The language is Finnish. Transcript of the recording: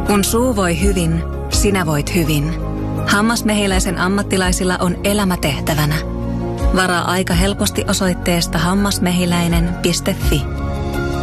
Kun suu voi hyvin, sinä voit hyvin. Hammasmehiläisen ammattilaisilla on elämä tehtävänä. Varaa aika helposti osoitteesta hammasmehiläinen.fi.